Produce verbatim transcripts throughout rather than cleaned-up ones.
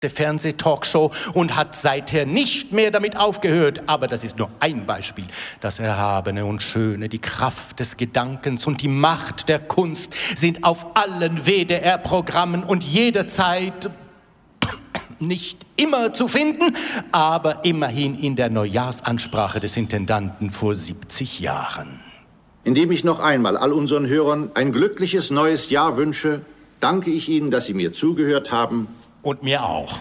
Fernsehtalkshow und hat seither nicht mehr damit aufgehört. Aber das ist nur ein Beispiel. Das Erhabene und Schöne, die Kraft des Gedankens und die Macht der Kunst sind auf allen W D R-Programmen und jederzeit nicht immer zu finden, aber immerhin in der Neujahrsansprache des Intendanten vor siebzig Jahren. Indem ich noch einmal all unseren Hörern ein glückliches neues Jahr wünsche, danke ich Ihnen, dass Sie mir zugehört haben. Und mir auch.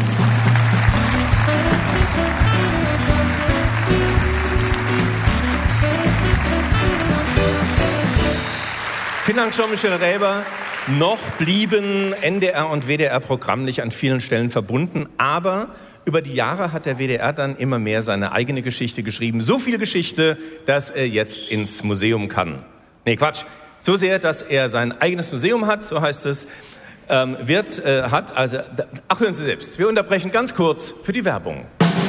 Vielen Dank, Jean-Michel Räber. Noch blieben N D R und W D R programmlich an vielen Stellen verbunden, aber über die Jahre hat der W D R dann immer mehr seine eigene Geschichte geschrieben. So viel Geschichte, dass er jetzt ins Museum kann. Nee, Quatsch. So sehr, dass er sein eigenes Museum hat, so heißt es. Ähm, wird, äh, hat, also, ach, hören Sie selbst. Wir unterbrechen ganz kurz für die Werbung.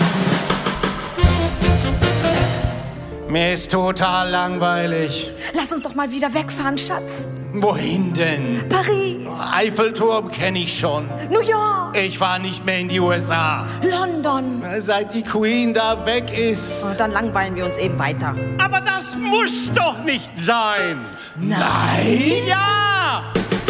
Mir ist total langweilig. Lass uns doch mal wieder wegfahren, Schatz. Wohin denn? Paris. Eiffelturm kenne ich schon. New York. Ich fahre nicht mehr in die U S A. London. Seit die Queen da weg ist. Oh, dann langweilen wir uns eben weiter. Aber das muss doch nicht sein. Nein? Ja!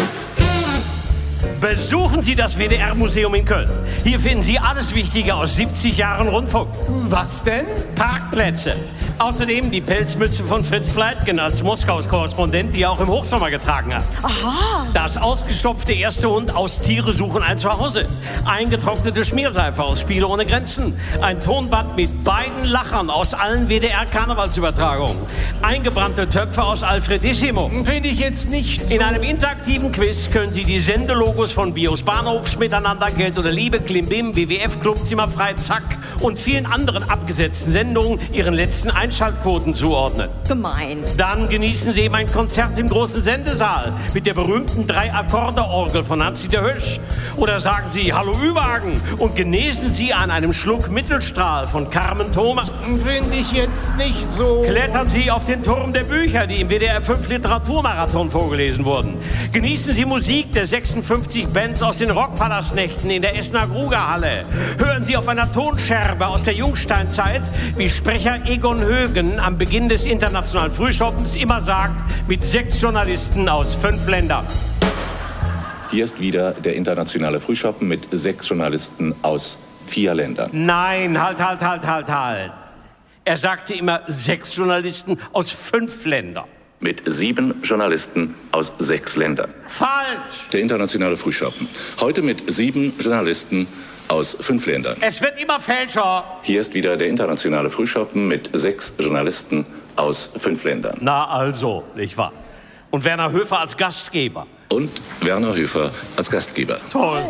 Besuchen Sie das W D R-Museum in Köln. Hier finden Sie alles Wichtige aus siebzig Jahren Rundfunk. Was denn? Parkplätze. Außerdem die Pelzmütze von Fritz Pleitgen als Moskaus Korrespondent, die er auch im Hochsommer getragen hat. Aha. Das ausgestopfte erste Hund aus Tiere suchen ein Zuhause. Eingetrocknete Schmierseife aus Spiele ohne Grenzen. Ein Tonband mit beiden Lachern aus allen W D R-Karnevalsübertragungen. Eingebrannte Töpfe aus Alfredissimo. Finde ich jetzt nicht so. In einem interaktiven Quiz können Sie die Sendelogos von Bios Bahnhof, Miteinander, Geld oder Liebe, Klimbim, W W F, Club, Zimmerfrei, Zack und vielen anderen abgesetzten Sendungen Ihren letzten Einschaltquoten zuordnen. Gemein. Dann genießen Sie eben ein Konzert im großen Sendesaal mit der berühmten Drei-Akkorde-Orgel von Hans-Dieter Hösch. Oder sagen Sie Hallo Ü-Wagen und genesen Sie an einem Schluck Mittelstrahl von Carmen Thomas. Finde ich jetzt nicht so. Klettern Sie auf den Turm der Bücher, die im W D R fünf Literaturmarathon vorgelesen wurden. Genießen Sie Musik der sechsundfünfzig Bands aus den Rockpalastnächten in der Essener Grugerhalle. Hören Sie auf einer Tonscherbe aus der Jungsteinzeit, wie Sprecher Egon Högen am Beginn des internationalen Frühschoppens immer sagt, mit sechs Journalisten aus fünf Ländern. Hier ist wieder der internationale Frühschoppen mit sechs Journalisten aus vier Ländern. Nein, halt, halt, halt, halt, halt. Er sagte immer sechs Journalisten aus fünf Ländern. Mit sieben Journalisten aus sechs Ländern. Falsch! Der internationale Frühschoppen. Heute mit sieben Journalisten aus fünf Ländern. Es wird immer fälscher. Hier ist wieder der internationale Frühschoppen mit sechs Journalisten aus fünf Ländern. Na also, nicht wahr? Und Werner Höfer als Gastgeber. Und Werner Höfer als Gastgeber. Toll.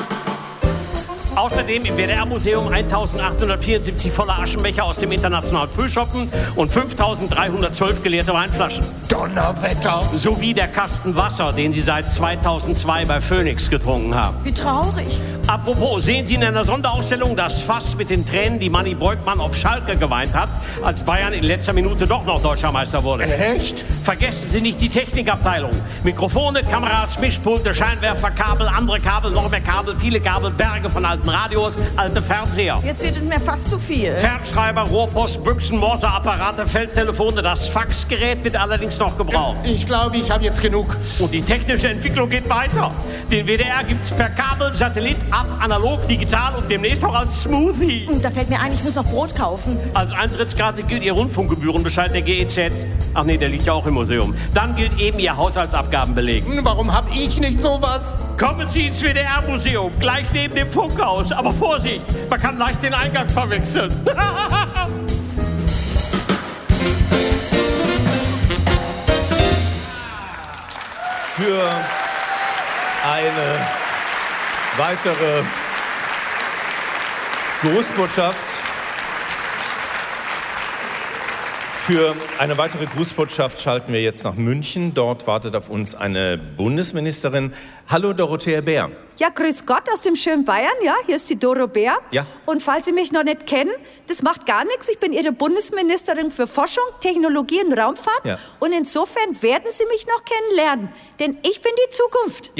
Außerdem im W D R-Museum eintausendachthundertvierundsiebzig voller Aschenbecher aus dem internationalen Frühschoppen und fünftausenddreihundertzwölf geleerte Weinflaschen. Donnerwetter. Sowie der Kasten Wasser, den Sie seit zweitausendzwei bei Phoenix getrunken haben. Wie traurig. Apropos, sehen Sie in einer Sonderausstellung das Fass mit den Tränen, die Manni Beugmann auf Schalke geweint hat, als Bayern in letzter Minute doch noch Deutscher Meister wurde. Echt? Vergessen Sie nicht die Technikabteilung. Mikrofone, Kameras, Mischpulte, Scheinwerfer, Kabel, andere Kabel, noch mehr Kabel, viele Kabel, Berge von alten Radios, alte Fernseher. Jetzt wird es mir fast zu viel. Fernschreiber, Rohrpost, Büchsen, Morseapparate, Feldtelefone, das Faxgerät wird allerdings noch gebraucht. Ich glaube, ich habe jetzt genug. Und die technische Entwicklung geht weiter. Den W D R gibt's per Kabel, Satellit, ab, analog, digital und demnächst auch als Smoothie. Da fällt mir ein, ich muss noch Brot kaufen. Als Eintrittskarte gilt Ihr Rundfunkgebührenbescheid der G E Z. Ach nee, der liegt ja auch im Museum. Dann gilt eben Ihr Haushaltsabgabenbeleg. Warum habe ich nicht sowas? Kommen Sie ins W D R-Museum, gleich neben dem Funkhaus. Aber Vorsicht, man kann leicht den Eingang verwechseln. Für eine weitere Grußbotschaft Für eine weitere Grußbotschaft schalten wir jetzt nach München. Dort wartet auf uns eine Bundesministerin. Hallo, Dorothea Bär. Ja, grüß Gott aus dem schönen Bayern. Ja, hier ist die Doro Bär. Ja. Und falls Sie mich noch nicht kennen, das macht gar nichts. Ich bin Ihre Bundesministerin für Forschung, Technologie und Raumfahrt. Ja. Und insofern werden Sie mich noch kennenlernen. Denn ich bin die Zukunft. Ja,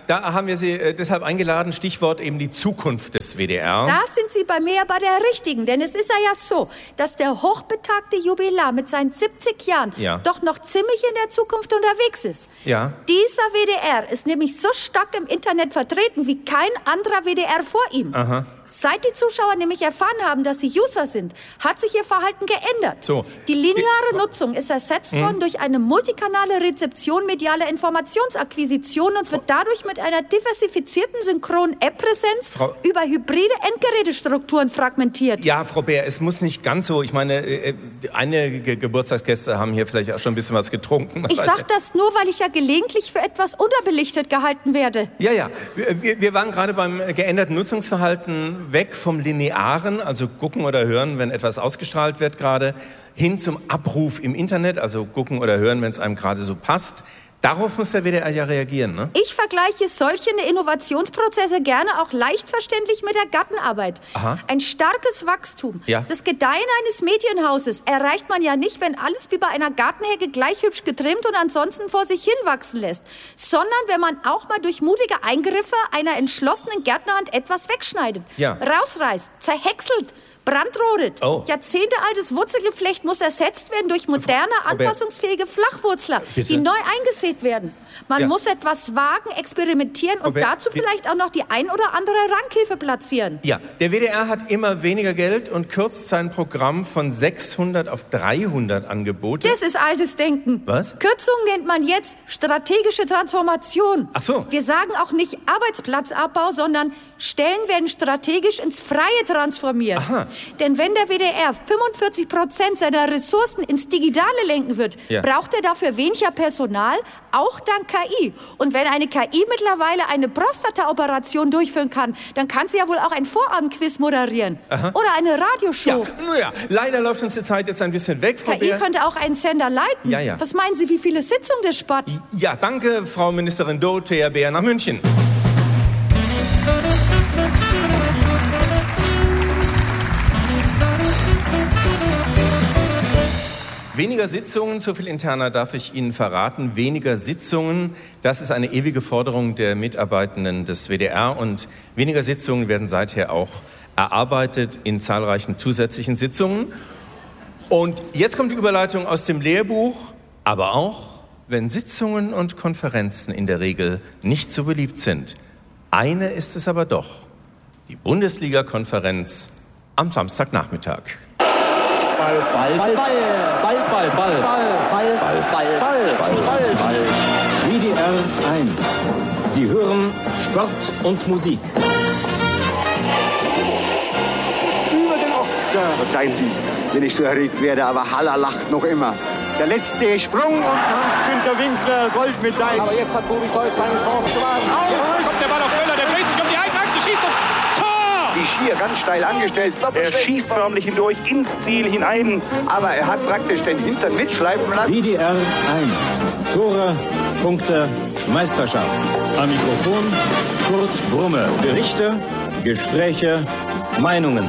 da haben wir Sie äh, deshalb eingeladen, Stichwort eben die Zukunft des W D R. Da sind Sie bei mir bei der Richtigen, denn es ist ja, ja so, dass der hochbetagte Jubilar mit seinen siebzig Jahren Ja. doch noch ziemlich in der Zukunft unterwegs ist. Ja. Dieser W D R ist nämlich so stark im Internet vertreten wie kein anderer W D R vor ihm. Aha. Seit die Zuschauer nämlich erfahren haben, dass sie User sind, hat sich ihr Verhalten geändert. So. Die lineare Nutzung ist ersetzt Hm. worden durch eine multikanale Rezeption medialer Informationsakquisition und wird dadurch mit einer diversifizierten synchronen App-Präsenz Frau- über hybride Endgerätestrukturen fragmentiert. Ja, Frau Beer, es muss nicht ganz so, ich meine, äh, einige Geburtstagsgäste haben hier vielleicht auch schon ein bisschen was getrunken. Ich sag das nur, weil ich ja gelegentlich für etwas unterbelichtet gehalten werde. Ja, ja, wir, wir waren gerade beim geänderten Nutzungsverhalten weg vom Linearen, also gucken oder hören, wenn etwas ausgestrahlt wird gerade, hin zum Abruf im Internet, also gucken oder hören, wenn es einem gerade so passt. Darauf muss der W D R ja reagieren, ne? Ich vergleiche solche Innovationsprozesse gerne auch leicht verständlich mit der Gartenarbeit. Aha. Ein starkes Wachstum, Ja. das Gedeihen eines Medienhauses erreicht man ja nicht, wenn alles wie bei einer Gartenhecke gleich hübsch getrimmt und ansonsten vor sich hin wachsen lässt, sondern wenn man auch mal durch mutige Eingriffe einer entschlossenen Gärtnerhand etwas wegschneidet, Ja. rausreißt, zerhäckselt, brandrodet. Oh. Jahrzehntealtes Wurzelgeflecht muss ersetzt werden durch moderne, Frau Beer. anpassungsfähige Flachwurzler, Bitte. die neu eingesät werden. Man Ja. muss etwas wagen, experimentieren und Beer, dazu wir- vielleicht auch noch die ein oder andere Rankhilfe platzieren. Ja, der W D R hat immer weniger Geld und kürzt sein Programm von sechshundert auf dreihundert Angebote. Das ist altes Denken. Was? Kürzung nennt man jetzt strategische Transformation. Ach so. Wir sagen auch nicht Arbeitsplatzabbau, sondern Stellen werden strategisch ins Freie transformiert. Aha. Denn wenn der W D R fünfundvierzig Prozent seiner Ressourcen ins Digitale lenken wird, Ja. braucht er dafür weniger Personal, auch dank K I. Und wenn eine K I mittlerweile eine Prostata-Operation durchführen kann, dann kann sie ja wohl auch ein Vorabendquiz moderieren. Oder eine Ja, Radioshow. nun ja, leider läuft uns die Zeit jetzt ein bisschen weg, Frau K I Beer. könnte auch einen Sender leiten. Ja, ja. Was meinen Sie, wie viele Sitzungen das spart? Ja, danke, Frau Ministerin Dorothea Beer nach München. Weniger Sitzungen, so viel interner darf ich Ihnen verraten. Weniger Sitzungen, das ist eine ewige Forderung der Mitarbeitenden des W D R. Und weniger Sitzungen werden seither auch erarbeitet in zahlreichen zusätzlichen Sitzungen. Und jetzt kommt die Überleitung aus dem Lehrbuch, aber auch, wenn Sitzungen und Konferenzen in der Regel nicht so beliebt sind. Eine ist es aber doch, die Bundesliga-Konferenz am Samstagnachmittag. Ball, Ball, Ball, Ball, Ball, Ball, Ball, Ball, Ball, Ball, Ball, Ball, Ball. W D R eins. Sie hören Sport und Musik. Über den Ochser. Verzeihen Sie, wenn ich so erregt werde, aber Haller lacht noch immer. Der letzte Sprung und Hans-Günter Winkler, Goldmedaille. Aber jetzt hat Buri Scholz seine Chance zu wagen. Jetzt kommt der Ball auf Möller, der dreht sich um die Einachse, schießt und Tor! Die Skier ganz steil angestellt. Er schießt förmlich hindurch ins Ziel hinein. Aber er hat praktisch den Hintern mitschleifen lassen. W D R eins. Tore, Punkte, Meisterschaft. Am Mikrofon Kurt Brumme. Berichte, Gespräche, Meinungen.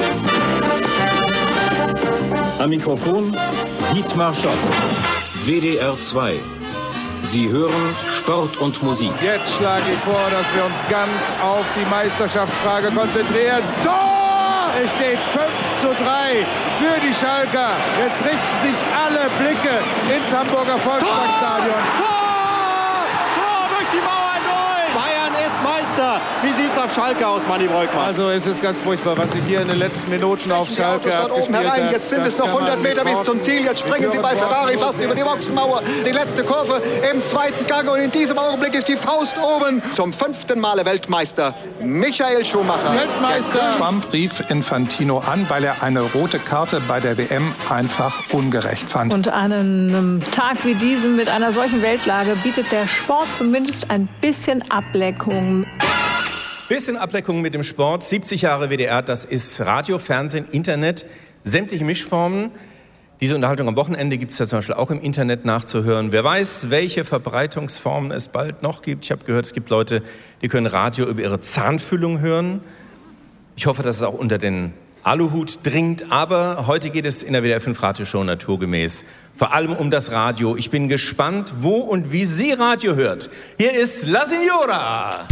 Am Mikrofon Dietmar Schott. W D R zwei. Sie hören Sport und Musik. Jetzt schlage ich vor, dass wir uns ganz auf die Meisterschaftsfrage konzentrieren. Tor! Es steht fünf zu drei für die Schalker. Jetzt richten sich alle Blicke ins Hamburger Volksparkstadion. Tor! Tor durch die Mauer, null! Bayern ist Meister. Wie sieht's auf Schalke aus, Manni Breukmann? Also es ist ganz furchtbar, was sich hier in den letzten Minuten auf Schalke Dort oben abgespielt herein. hat. Jetzt sind Das es noch kann man hundert Meter nicht bis zum worten. Ziel. Jetzt springen sie bei Ferrari fast über die Boxenmauer. Die letzte Kurve im zweiten Gang. Und in diesem Augenblick ist die Faust oben. Zum fünften Male Weltmeister Michael Schumacher. Weltmeister! Trump rief Infantino an, weil er eine rote Karte bei der W M einfach ungerecht fand. Und an einem Tag wie diesem mit einer solchen Weltlage bietet der Sport zumindest ein bisschen Ablenkung. Bisschen Ableckung mit dem Sport. siebzig Jahre W D R, das ist Radio, Fernsehen, Internet, sämtliche Mischformen. Diese Unterhaltung am Wochenende gibt es ja zum Beispiel auch im Internet nachzuhören. Wer weiß, welche Verbreitungsformen es bald noch gibt. Ich habe gehört, es gibt Leute, die können Radio über ihre Zahnfüllung hören. Ich hoffe, dass es auch unter den Aluhut dringt, aber heute geht es in der W D R fünf Radioshow naturgemäß vor allem um das Radio. Ich bin gespannt, wo und wie sie Radio hört. Hier ist La Signora.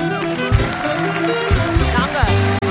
Danke.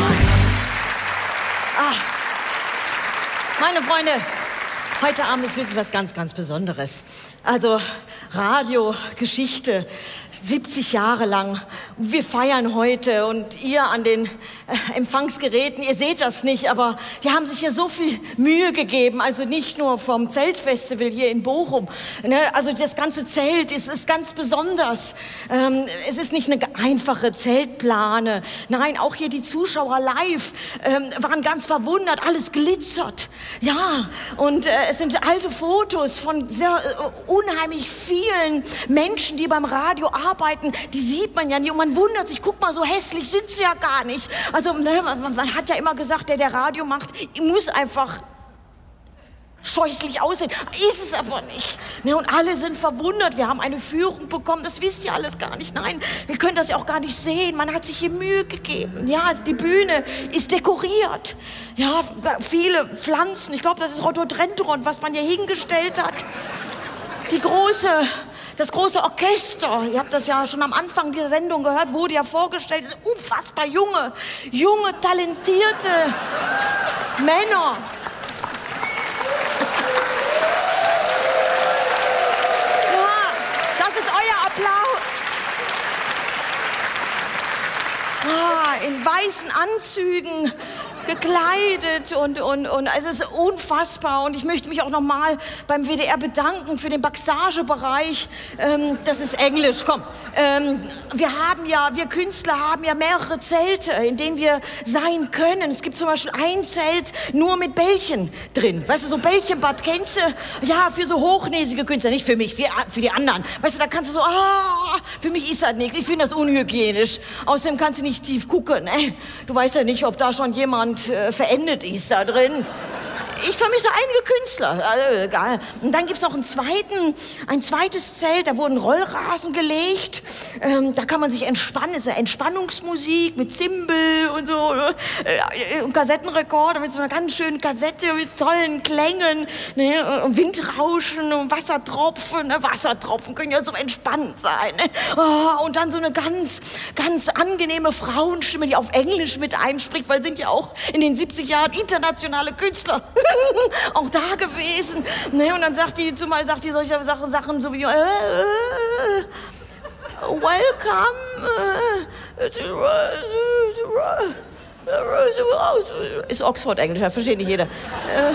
Ah, meine Freunde, heute Abend ist wirklich was ganz, ganz Besonderes. Also Radio, Geschichte, siebzig Jahre lang. Wir feiern heute und ihr an den äh, Empfangsgeräten, ihr seht das nicht, aber die haben sich ja so viel Mühe gegeben, also nicht nur vom Zeltfestival hier in Bochum. Ne? Also das ganze Zelt ist, ist ganz besonders. Ähm, es ist nicht eine einfache Zeltplane. Nein, auch hier die Zuschauer live ähm, waren ganz verwundert, alles glitzert. Ja, und äh, es sind alte Fotos von sehr äh, unheimlich vielen Menschen, die beim Radio arbeiten, die sieht man ja nicht und man wundert sich, guck mal, so hässlich sind sie ja gar nicht. Also ne, man, man hat ja immer gesagt, der, der Radio macht, muss einfach scheußlich aussehen. Ist es aber nicht. Ne, und alle sind verwundert, wir haben eine Führung bekommen, das wisst ihr alles gar nicht. Nein, wir können das ja auch gar nicht sehen, man hat sich hier Mühe gegeben. Ja, die Bühne ist dekoriert. Ja, viele Pflanzen, ich glaube, das ist Rhododendron, was man hier hingestellt hat. Die große... Das große Orchester, ihr habt das ja schon am Anfang dieser Sendung gehört, wurde ja vorgestellt, das sind unfassbar junge, junge, talentierte Männer. Ja, das ist euer Applaus. Ah, in weißen Anzügen gekleidet und, und, und es ist unfassbar und ich möchte mich auch nochmal beim W D R bedanken für den Baxage-Bereich. Ähm, das ist Englisch, komm. Ähm, wir haben ja, wir Künstler haben ja mehrere Zelte, in denen wir sein können. Es gibt zum Beispiel ein Zelt nur mit Bällchen drin. Weißt du, so Bällchenbad kennst du? Ja, für so hochnäsige Künstler, nicht für mich, für, für die anderen. Weißt du, da kannst du so, ah, für mich ist das nichts. Ich finde das unhygienisch. Außerdem kannst du nicht tief gucken. Ne? Du weißt ja nicht, ob da schon jemand äh, verendet ist da drin. Ich vermisse einige Künstler, also egal. Und dann gibt's noch einen zweiten, ein zweites Zelt, da wurden Rollrasen gelegt. Ähm, da kann man sich entspannen, das ist eine Entspannungsmusik mit Zimbel und so. Ne? Äh, und Kassettenrekorder mit so einer ganz schönen Kassette mit tollen Klängen. Ne? Und Windrauschen und Wassertropfen. Ne? Wassertropfen können ja so entspannt sein. Ne? Oh, und dann so eine ganz, ganz angenehme Frauenstimme, die auf Englisch mit einspricht, weil sind ja auch in den siebzig Jahren internationale Künstler. Auch da gewesen. Ne, und dann sagt die zumal sagt die solche Sachen, Sachen so wie äh, äh, Welcome. Äh, ist Oxford-Englisch, versteht nicht jeder. Äh,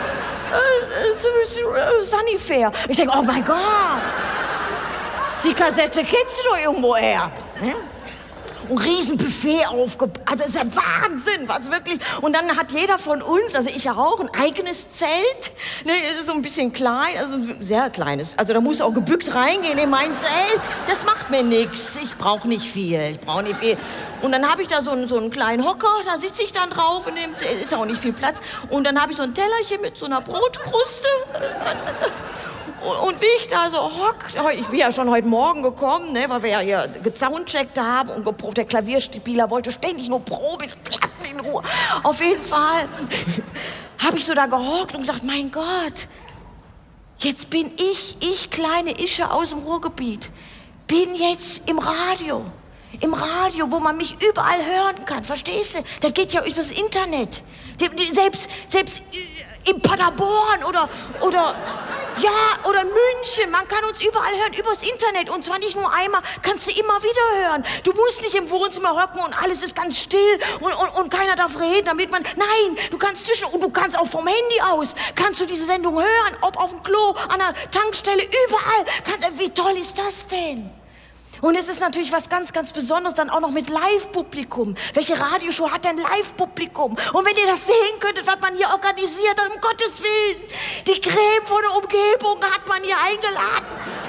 äh, Sunny Fair. Ich denke, oh mein Gott. Die Kassette kennst du doch irgendwo her. Ne? Ein Riesenbuffet aufgebaut. Also das ist ja Wahnsinn, was wirklich. Und dann hat jeder von uns, also ich ja auch, ein eigenes Zelt. Ne, es ist so ein bisschen klein, also ein sehr kleines. Also da muss auch gebückt reingehen in mein Zelt. Das macht mir nichts. Ich brauche nicht viel. Ich brauche nicht viel. Und dann habe ich da so einen, so einen kleinen Hocker, da sitze ich dann drauf. In dem Zelt ist ja auch nicht viel Platz. Und dann habe ich so ein Tellerchen mit so einer Brotkruste. Und wie ich da so hockt, ich bin ja schon heute Morgen gekommen, ne, weil wir ja hier gesoundcheckt haben und geprobt. Der Klavierspieler wollte ständig nur Probe, lass mich in Ruhe. Auf jeden Fall habe ich so da gehockt und gedacht, mein Gott, jetzt bin ich, ich kleine Ische aus dem Ruhrgebiet, bin jetzt im Radio. Im Radio, wo man mich überall hören kann, verstehst du? Das geht ja übers Internet. Selbst, selbst in Paderborn oder, oder, ja, oder München, man kann uns überall hören, übers Internet. Und zwar nicht nur einmal, kannst du immer wieder hören. Du musst nicht im Wohnzimmer hocken und alles ist ganz still und, und, und keiner darf reden, damit man, nein, du kannst zwischen, und du kannst auch vom Handy aus, kannst du diese Sendung hören, ob auf dem Klo, an der Tankstelle, überall. Kannst, wie toll ist das denn? Und es ist natürlich was ganz, ganz Besonderes, dann auch noch mit Live-Publikum. Welche Radioshow hat denn Live-Publikum? Und wenn ihr das sehen könntet, was man hier organisiert hat, um Gottes Willen, die Creme von der Umgebung hat man hier eingeladen.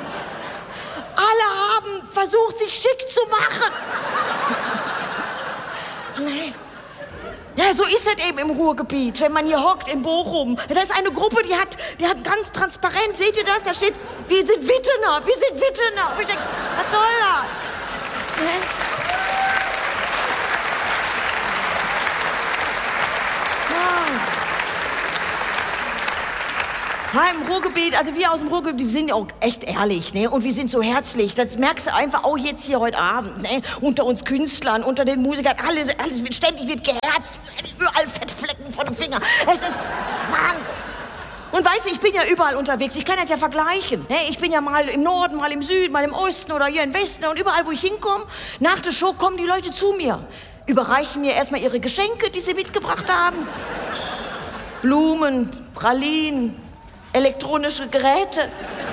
Alle haben versucht, sich schick zu machen. Nein. Ja, so ist es eben im Ruhrgebiet, wenn man hier hockt in Bochum. Da ist eine Gruppe, die hat, die hat ganz transparent, seht ihr das? Da steht, wir sind Wittener, wir sind Wittener. Ich denke, was soll das? Ne? Ja, im Ruhrgebiet, also wir aus dem Ruhrgebiet, wir sind ja auch echt ehrlich, ne? Und wir sind so herzlich. Das merkst du einfach auch jetzt hier heute Abend, ne? Unter uns Künstlern, unter den Musikern, alles, alles wird, ständig wird geherzt, überall Fettflecken vor den Fingern. Es ist Wahnsinn. Und weißt du, ich bin ja überall unterwegs, ich kann das ja vergleichen. Ne? Ich bin ja mal im Norden, mal im Süden, mal im Osten oder hier im Westen und überall, wo ich hinkomme, nach der Show kommen die Leute zu mir, überreichen mir erstmal ihre Geschenke, die sie mitgebracht haben. Blumen, Pralinen, elektronische Geräte.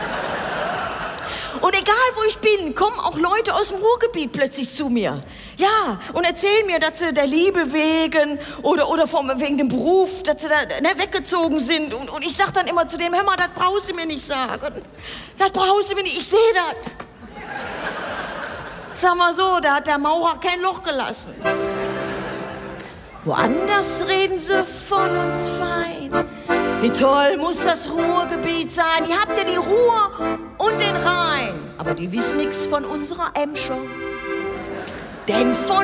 Und egal, wo ich bin, kommen auch Leute aus dem Ruhrgebiet plötzlich zu mir. Ja, und erzählen mir, dass sie der Liebe wegen oder, oder vom, wegen dem Beruf, dass sie da ne, weggezogen sind. Und, und ich sag dann immer zu dem, hör mal, das brauchst du mir nicht sagen. Das brauchst du mir nicht, ich sehe das. Sag mal so, da hat der Maurer kein Loch gelassen. Woanders reden sie von uns fein. Wie toll muss das Ruhrgebiet sein. Ihr habt ja die Ruhr und den Rhein. Aber die wissen nichts von unserer Emscher. Denn von